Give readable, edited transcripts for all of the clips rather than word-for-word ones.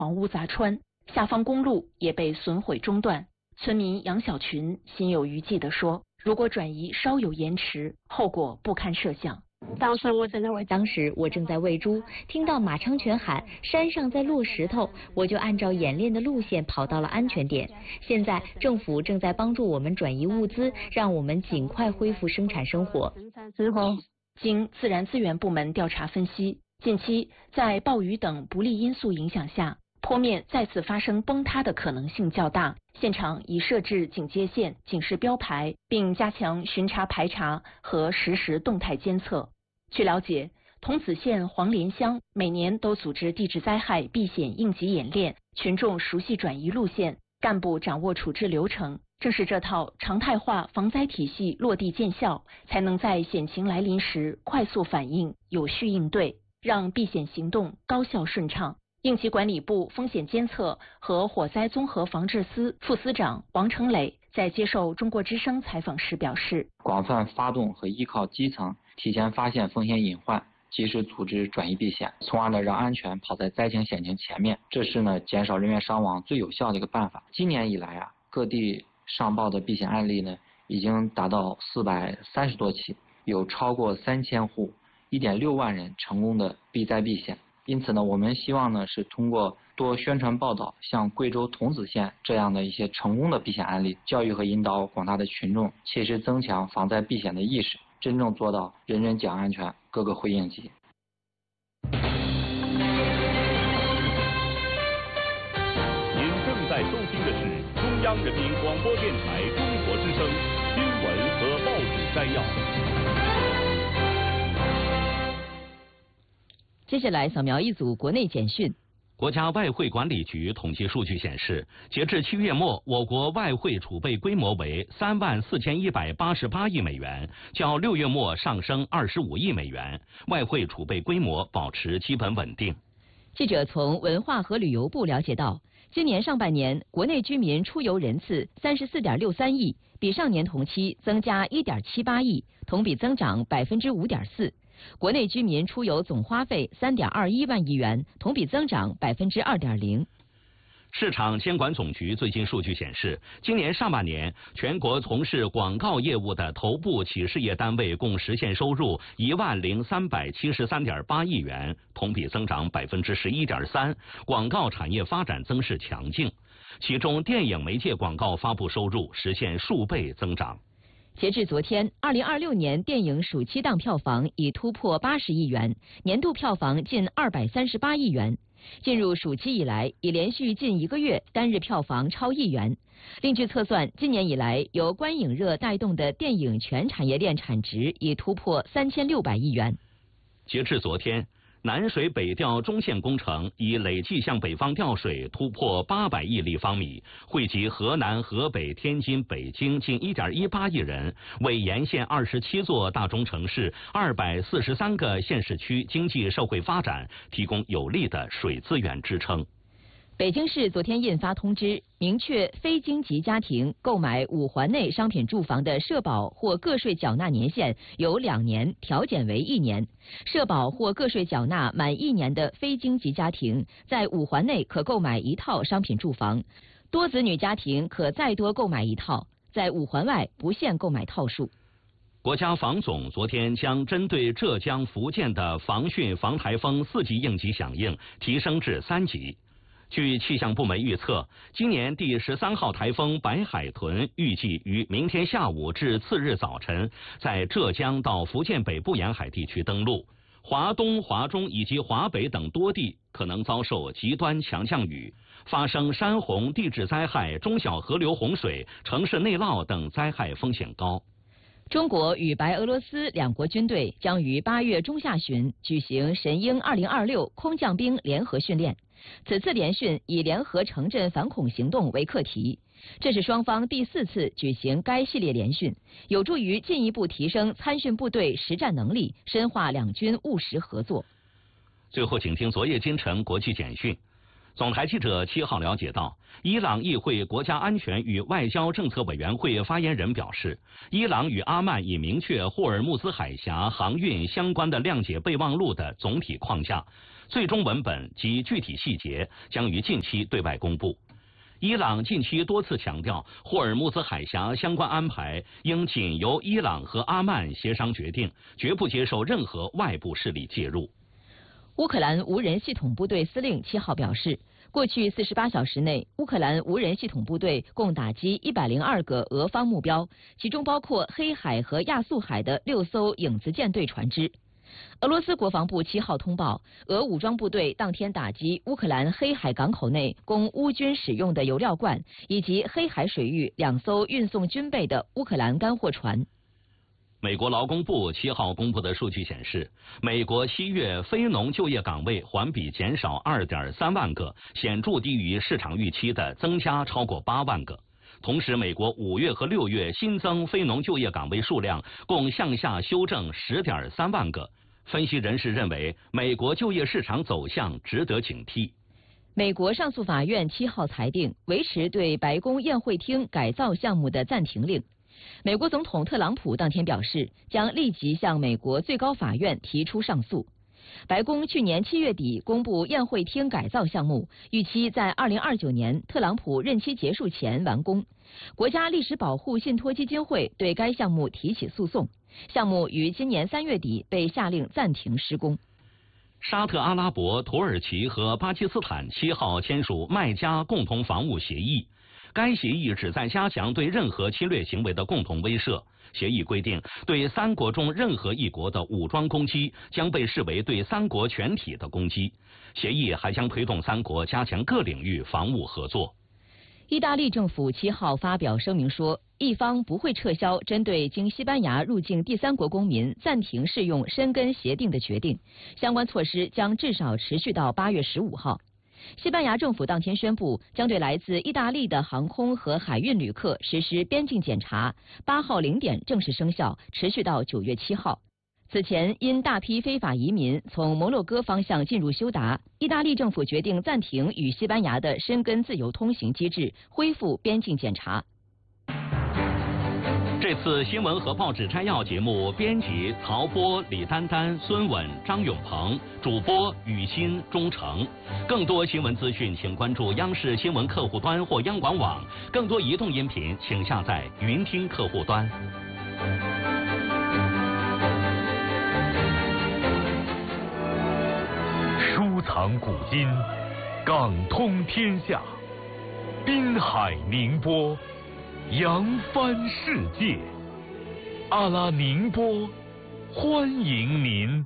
房屋砸穿，下方公路也被损毁中断。村民杨小群心有余悸地说：“如果转移稍有延迟，后果不堪设想。” 当时我正在喂猪，听到马昌全喊山上在落石头，我就按照演练的路线跑到了安全点。现在政府正在帮助我们转移物资，让我们尽快恢复生产生活。 经自然资源部门调查分析，近期在暴雨等不利因素影响下，坡面再次发生崩塌的可能性较大。现场已设置警戒线、警示标牌，并加强巡查排查和实时动态监测。据了解，桐梓县黄连乡每年都组织地质灾害避险应急演练，群众熟悉转移路线，干部掌握处置流程。正是这套常态化防灾体系落地见效，才能在险情来临时快速反应、有序应对，让避险行动高效顺畅。应急管理部风险监测和火灾综合防治司副司长王成磊在接受中国之声采访时表示：“ 广泛发动和依靠基层，提前发现风险隐患，及时组织转移避险，从而让安全跑在灾情险情前面。这是减少人员伤亡最有效的一个办法。今年以来各地上报的避险案例已经达到430多起，有超过3000户，1.6万人成功的避灾避险。因此我们希望是通过多宣传报道，像贵州桐梓县这样的一些成功的避险案例，教育和引导广大的群众，切实增强防灾避险的意识，真正做到人人讲安全，个个会应急。” 您正在收听的是中央人民广播电台中国之声新闻和报纸摘要。 接下来扫描一组国内简讯。 国家外汇管理局统计数据显示，截至7月末，我国外汇储备规模为34188亿美元，较6月末上升25亿美元，外汇储备规模保持基本稳定。 记者从文化和旅游部了解到，今年上半年国内居民出游人次34.63亿，比上年同期增加1.78亿，同比增长5.4%。国内居民出游总花费3.21万亿元，同比增长2.0%。 市场监管总局最新数据显示，今年上半年全国从事广告业务的头部企事业单位共实现收入10373.8亿元，同比增长11.3%，广告产业发展增势强劲。其中，电影媒介广告发布收入实现数倍增长。 截至昨天，2026年电影暑期档票房已突破80亿元，年度票房近238亿元。进入暑期以来，已连续近1个月单日票房超亿元。另据测算，今年以来由观影热带动的电影全产业链产值已突破3600亿元。 截至昨天，南水北调中线工程已累计向北方调水突破800亿立方米，惠及河南、河北、天津、北京近1.18亿人，为沿线27座大中城市、243个县市区经济社会发展提供有力的水资源支撑。 北京市昨天印发通知，明确非京籍家庭购买5环内商品住房的社保或个税缴纳年限由2年调减为1年。社保或个税缴纳满1年的非京籍家庭，在5环内可购买1套商品住房；多子女家庭可再多购买1套，在5环外不限购买套数。 国家防总昨天将针对浙江、福建的防汛防台风4级应急响应提升至3级。据气象部门预测，今年第13号台风白海豚预计于明天下午至次日早晨在浙江到福建北部沿海地区登陆，华东、华中以及华北等多地可能遭受极端强降雨，发生山洪、地质灾害、中小河流洪水、城市内涝等灾害风险高。 中国与白俄罗斯两国军队将于8月中下旬举行神鹰2026空降兵联合训练。此次联训以联合城镇反恐行动为课题，这是双方第4次举行该系列联训，有助于进一步提升参训部队实战能力，深化两军务实合作。 最后，请听昨夜今晨国际简讯。总台记者7号了解到，伊朗议会国家安全与外交政策委员会发言人表示，伊朗与阿曼已明确霍尔木兹海峡航运相关的谅解备忘录的总体框架。 最终文本及具体细节将于近期对外公布。伊朗近期多次强调，霍尔木兹海峡相关安排应仅由伊朗和阿曼协商决定，绝不接受任何外部势力介入。 乌克兰无人系统部队司令7号表示，过去48小时内，乌克兰无人系统部队共打击102个俄方目标，其中包括黑海和亚速海的6艘影子舰队船只。俄罗斯国防部7号通报，俄武装部队当天打击乌克兰黑海港口内供乌军使用的油料罐，以及黑海水域2艘运送军备的乌克兰干货船。 美国劳工部7号公布的数据显示，美国7月非农就业岗位环比减少2.3万个，显著低于市场预期的增加超过8万个。同时，美国5月和6月新增非农就业岗位数量共向下修正10.3万个。分析人士认为，美国就业市场走向值得警惕。 美国上诉法院7号裁定维持对白宫宴会厅改造项目的暂停令。美国总统特朗普当天表示，将立即向美国最高法院提出上诉。白宫去年7月底公布宴会厅改造项目，预期在2029年特朗普任期结束前完工。国家历史保护信托基金会对该项目提起诉讼，项目于今年3月底被下令暂停施工。 沙特阿拉伯、土耳其和巴基斯坦7号签署麦加共同防务协议。该协议旨在加强对任何侵略行为的共同威慑。协议规定，对3国中任何一国的武装攻击将被视为对3国全体的攻击。协议还将推动3国加强各领域防务合作。 意大利政府7号发表声明说，意方不会撤销针对经西班牙入境第3国公民暂停适用申根协定的决定，相关措施将至少持续到8月15号。西班牙政府当天宣布，将对来自意大利的航空和海运旅客实施边境检查，8号0点正式生效，持续到9月7号。此前，因大批非法移民从摩洛哥方向进入休达，意大利政府决定暂停与西班牙的申根自由通行机制，恢复边境检查。 这次新闻和报纸摘要节目编辑曹波、李丹丹、孙稳、张永鹏，主播雨欣、钟诚。更多新闻资讯，请关注央视新闻客户端或央广网。更多移动音频，请下载云听客户端。 收藏古今，港通天下，滨海宁波，扬帆世界。阿拉宁波，欢迎您。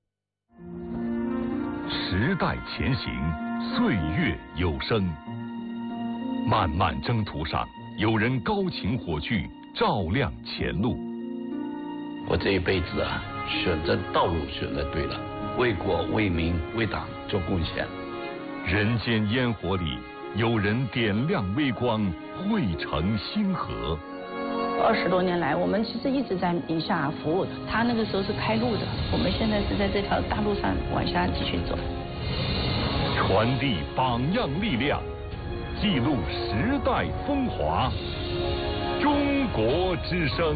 时代前行，岁月有声。漫漫征途上，有人高擎火炬，照亮前路。 我这一辈子啊，选择道路选择对了，为国为民为党做贡献。 人间烟火里，有人点亮微光，汇成星河。 20多年来，我们其实一直在宁夏服务的。他那个时候是开路的，我们现在是在这条大路上往下继续走。 传递榜样力量，记录时代风华。中国之声。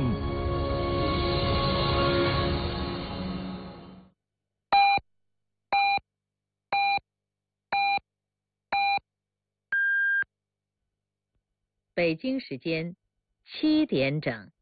北京时间7点整。